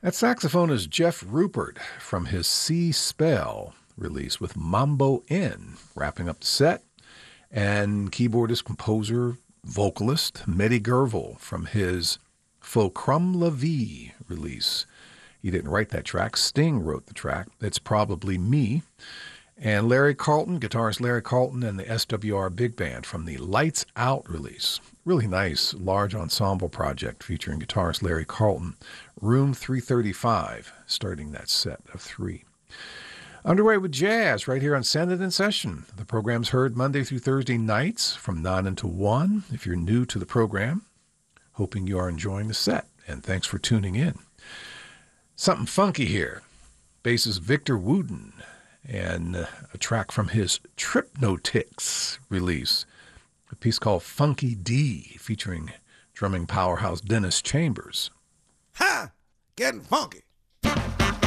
That saxophone is Jeff Rupert from his Sea Spell release with Mambo N wrapping up the set. And keyboardist, composer, vocalist Mehdi Gervil from his Fulcrum La Vie release. He didn't write that track. Sting wrote the track. It's Probably Me. And Larry Carlton, guitarist Larry Carlton and the SWR Big Band from the Lights Out release. Really nice, large ensemble project featuring guitarist Larry Carlton. Room 335, starting that set of three. Underway with jazz right here on Send It in Session. The program's heard Monday through Thursday nights from 9 until 1. If you're new to the program, hoping you are enjoying the set, and thanks for tuning in. Something funky here. Bassist Victor Wooten and a track from his Tripnotics release, a piece called Funky D featuring drumming powerhouse Dennis Chambers. Ha! Getting funky.